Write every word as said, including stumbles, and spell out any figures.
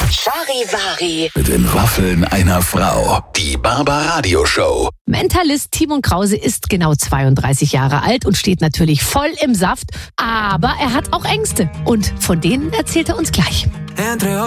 Charivari. Mit den Waffeln einer Frau. Die Barbaradio Show. Mentalist Timon Krause ist genau zweiunddreißig Jahre alt und steht natürlich voll im Saft. Aber er hat auch Ängste. Und von denen erzählt er uns gleich.